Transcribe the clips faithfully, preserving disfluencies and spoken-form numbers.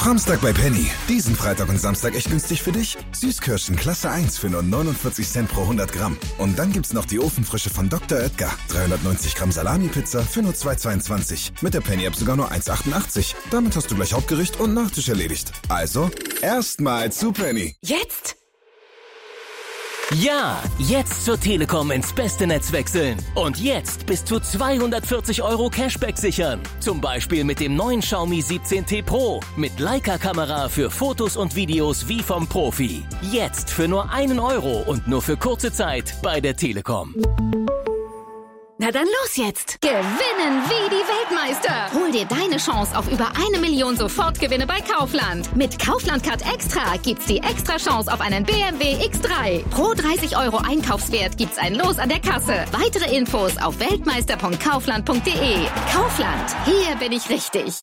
Samstag bei Penny. Diesen Freitag und Samstag echt günstig für dich. Süßkirschen Klasse eins für nur neunundvierzig Cent pro hundert Gramm. Und dann gibt's noch die Ofenfrische von Doktor Oetker. dreihundertneunzig Gramm Salami-Pizza für nur zwei Euro zweiundzwanzig. Mit der Penny-App sogar nur eins Euro achtundachtzig. Damit hast du gleich Hauptgericht und Nachtisch erledigt. Also, erstmal zu Penny. Jetzt? Ja, jetzt zur Telekom ins beste Netz wechseln. Und jetzt bis zu zweihundertvierzig Euro Cashback sichern. Zum Beispiel mit dem neuen Xiaomi siebzehn T Pro. Mit Leica-Kamera für Fotos und Videos wie vom Profi. Jetzt für nur einen Euro und nur für kurze Zeit bei der Telekom. Na dann los jetzt! Gewinnen wie die Weltmeister! Hol dir deine Chance auf über eine Million Sofortgewinne bei Kaufland. Mit Kaufland-Card Extra gibt's die extra Chance auf einen B M W X drei. Pro dreißig Euro Einkaufswert gibt's ein Los an der Kasse. Weitere Infos auf weltmeister punkt kaufland punkt de. Kaufland, hier bin ich richtig.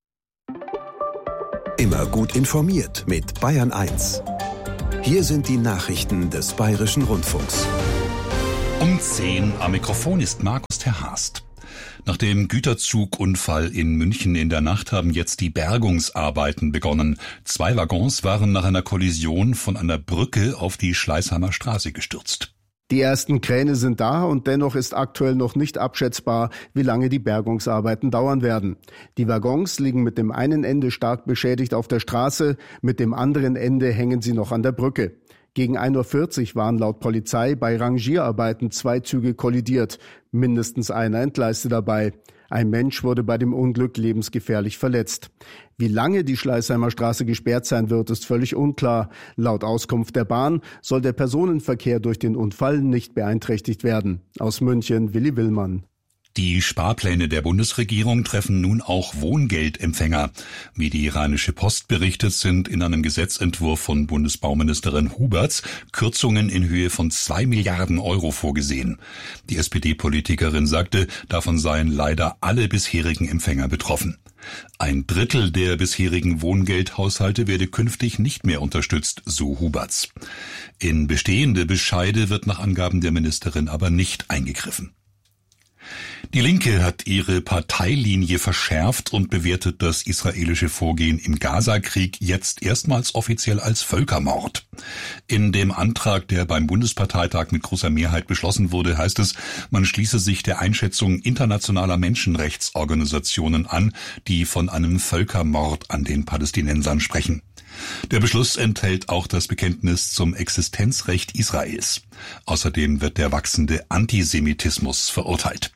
Immer gut informiert mit Bayern eins. Hier sind die Nachrichten des Bayerischen Rundfunks. Um zehn am Mikrofon ist Markus Terhast. Nach dem Güterzugunfall in München in der Nacht haben jetzt die Bergungsarbeiten begonnen. Zwei Waggons waren nach einer Kollision von einer Brücke auf die Schleißheimer Straße gestürzt. Die ersten Kräne sind da und dennoch ist aktuell noch nicht abschätzbar, wie lange die Bergungsarbeiten dauern werden. Die Waggons liegen mit dem einen Ende stark beschädigt auf der Straße, mit dem anderen Ende hängen sie noch an der Brücke. Gegen ein Uhr vierzig waren laut Polizei bei Rangierarbeiten zwei Züge kollidiert, mindestens einer entgleiste dabei. Ein Mensch wurde bei dem Unglück lebensgefährlich verletzt. Wie lange die Schleißheimer Straße gesperrt sein wird, ist völlig unklar. Laut Auskunft der Bahn soll der Personenverkehr durch den Unfall nicht beeinträchtigt werden. Aus München, Willi Willmann. Die Sparpläne der Bundesregierung treffen nun auch Wohngeldempfänger. Wie die Rheinische Post berichtet, sind in einem Gesetzentwurf von Bundesbauministerin Huberts Kürzungen in Höhe von zwei Milliarden Euro vorgesehen. Die S P D-Politikerin sagte, davon seien leider alle bisherigen Empfänger betroffen. Ein Drittel der bisherigen Wohngeldhaushalte werde künftig nicht mehr unterstützt, so Huberts. In bestehende Bescheide wird nach Angaben der Ministerin aber nicht eingegriffen. Die Linke hat ihre Parteilinie verschärft und bewertet das israelische Vorgehen im Gaza-Krieg jetzt erstmals offiziell als Völkermord. In dem Antrag, der beim Bundesparteitag mit großer Mehrheit beschlossen wurde, heißt es, man schließe sich der Einschätzung internationaler Menschenrechtsorganisationen an, die von einem Völkermord an den Palästinensern sprechen. Der Beschluss enthält auch das Bekenntnis zum Existenzrecht Israels. Außerdem wird der wachsende Antisemitismus verurteilt.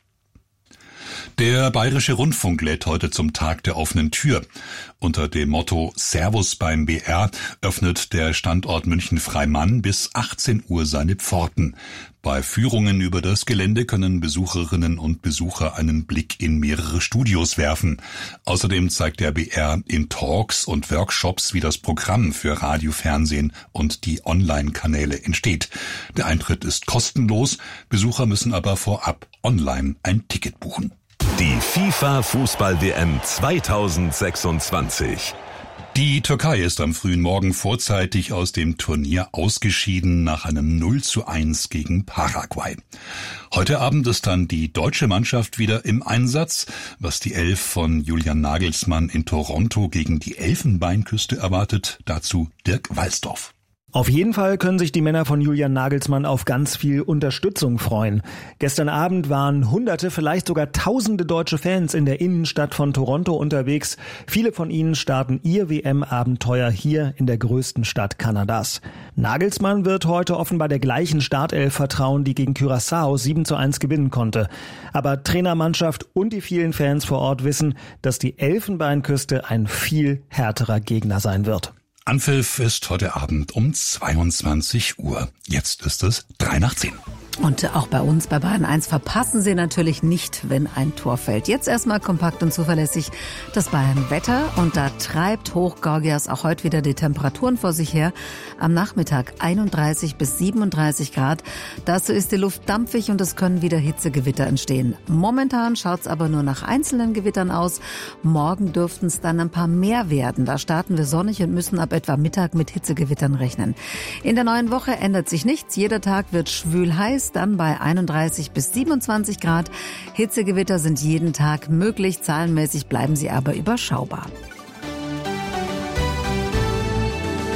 Der Bayerische Rundfunk lädt heute zum Tag der offenen Tür. Unter dem Motto Servus beim B R öffnet der Standort München-Freimann bis achtzehn Uhr seine Pforten. Bei Führungen über das Gelände können Besucherinnen und Besucher einen Blick in mehrere Studios werfen. Außerdem zeigt der B R in Talks und Workshops, wie das Programm für Radio, Fernsehen und die Online-Kanäle entsteht. Der Eintritt ist kostenlos, Besucher müssen aber vorab online ein Ticket buchen. Die FIFA-Fußball-W M zweitausendsechsundzwanzig. Die Türkei ist am frühen Morgen vorzeitig aus dem Turnier ausgeschieden nach einem null zu eins gegen Paraguay. Heute Abend ist dann die deutsche Mannschaft wieder im Einsatz. Was die Elf von Julian Nagelsmann in Toronto gegen die Elfenbeinküste erwartet, dazu Dirk Walsdorf. Auf jeden Fall können sich die Männer von Julian Nagelsmann auf ganz viel Unterstützung freuen. Gestern Abend waren Hunderte, vielleicht sogar Tausende deutsche Fans in der Innenstadt von Toronto unterwegs. Viele von ihnen starten ihr W M-Abenteuer hier in der größten Stadt Kanadas. Nagelsmann wird heute offenbar der gleichen Startelf vertrauen, die gegen Curaçao sieben zu eins gewinnen konnte. Aber Trainermannschaft und die vielen Fans vor Ort wissen, dass die Elfenbeinküste ein viel härterer Gegner sein wird. Anpfiff ist heute Abend um zweiundzwanzig Uhr. Jetzt ist es drei nach zehn. Und auch bei uns bei Bayern eins verpassen Sie natürlich nicht, wenn ein Tor fällt. Jetzt erstmal kompakt und zuverlässig das Bayern-Wetter. Und da treibt Hochgorgias auch heute wieder die Temperaturen vor sich her. Am Nachmittag einunddreißig bis siebenunddreißig Grad. Dazu ist die Luft dampfig und es können wieder Hitzegewitter entstehen. Momentan schaut's aber nur nach einzelnen Gewittern aus. Morgen dürften es dann ein paar mehr werden. Da starten wir sonnig und müssen ab etwa Mittag mit Hitzegewittern rechnen. In der neuen Woche ändert sich nichts. Jeder Tag wird schwül heiß. Dann bei einunddreißig bis siebenundzwanzig Grad. Hitzegewitter sind jeden Tag möglich, zahlenmäßig bleiben sie aber überschaubar.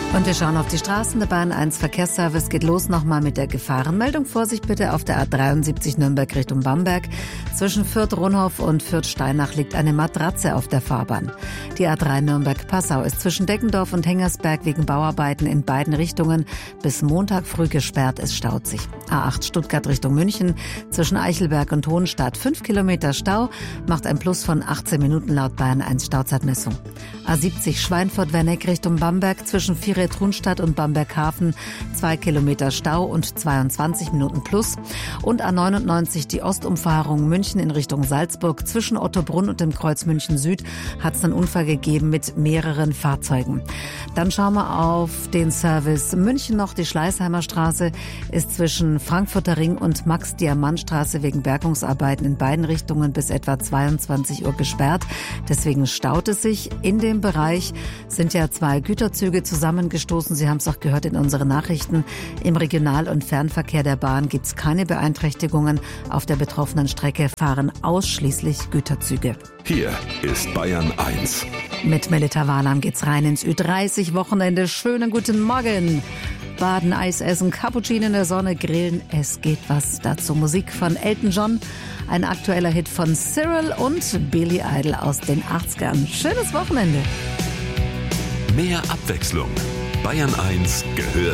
Und wir schauen auf die Straßen. Der Bahn eins Verkehrsservice geht los nochmal mit der Gefahrenmeldung. Vorsicht bitte auf der A dreiundsiebzig Nürnberg Richtung Bamberg. Zwischen Fürth-Ronhof und Fürth-Steinach liegt eine Matratze auf der Fahrbahn. Die A drei Nürnberg-Passau ist zwischen Deckendorf und Hengersberg wegen Bauarbeiten in beiden Richtungen bis Montag früh gesperrt. Es staut sich. A acht Stuttgart Richtung München. Zwischen Eichelberg und Hohenstadt fünf Kilometer Stau. Macht ein Plus von achtzehn Minuten laut Bayern eins Stauzeitmessung. A siebzig Schweinfurt-Werneck Richtung Bamberg. Zwischen Vieret-Runstadt und Bamberghafen zwei Kilometer Stau und zweiundzwanzig Minuten Plus. Und A neunundneunzig die Ostumfahrung München in Richtung Salzburg. Zwischen Ottobrunn und dem Kreuz München Süd hat es einen Unfall gegeben mit mehreren Fahrzeugen. Dann schauen wir auf den Service München noch. Die Schleißheimer Straße ist zwischen Frankfurter Ring und Max-Diamant-Straße wegen Bergungsarbeiten in beiden Richtungen bis etwa zweiundzwanzig Uhr gesperrt. Deswegen staut es sich. In dem Bereich sind ja zwei Güterzüge zusammengestoßen. Sie haben es auch gehört in unseren Nachrichten. Im Regional- und Fernverkehr der Bahn gibt es keine Beeinträchtigungen. Auf der betroffenen Strecke fahren ausschließlich Güterzüge. Hier ist Bayern eins. Mit Melita Wahlam geht's rein ins Ü dreißig Wochenende. Schönen guten Morgen. Baden, Eis essen, Cappuccino in der Sonne, grillen. Es geht was dazu. Musik von Elton John, ein aktueller Hit von Cyril und Billy Idol aus den achtzigern. Schönes Wochenende. Mehr Abwechslung. Bayern eins gehört